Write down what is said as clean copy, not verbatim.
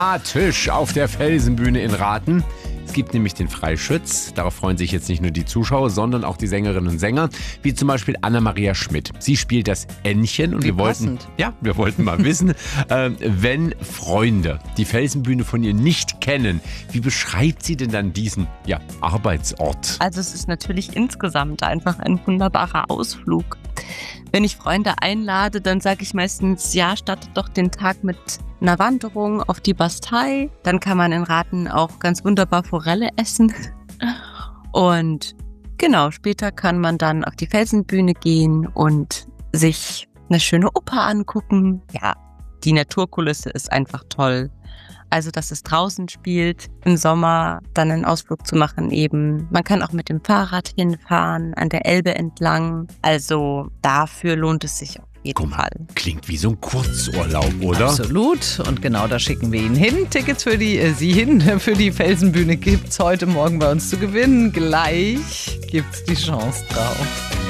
Tisch auf der Felsenbühne in Rathen. Es gibt nämlich den Freischütz. Darauf freuen sich jetzt nicht nur die Zuschauer, sondern auch die Sängerinnen und Sänger, wie zum Beispiel Anna-Maria Schmidt. Sie spielt das Ännchen und wir wollten mal wissen, wenn Freunde die Felsenbühne von ihr nicht kennen, wie beschreibt sie denn dann diesen Arbeitsort? Also es ist natürlich insgesamt einfach ein wunderbarer Ausflug. Wenn ich Freunde einlade, dann sage ich meistens, startet doch den Tag mit einer Wanderung auf die Bastei. Dann kann man in Rathen auch ganz wunderbar Forelle essen. Und genau, später kann man dann auf die Felsenbühne gehen und sich eine schöne Oper angucken. Ja, die Naturkulisse ist einfach toll. Also, dass es draußen spielt, im Sommer dann einen Ausflug zu machen eben. Man kann auch mit dem Fahrrad hinfahren, an der Elbe entlang. Also, dafür lohnt es sich auf jeden Fall. Klingt wie so ein Kurzurlaub, oder? Absolut. Und genau da schicken wir ihn hin. Tickets für die Felsenbühne gibt's heute Morgen bei uns zu gewinnen. Gleich gibt's die Chance drauf.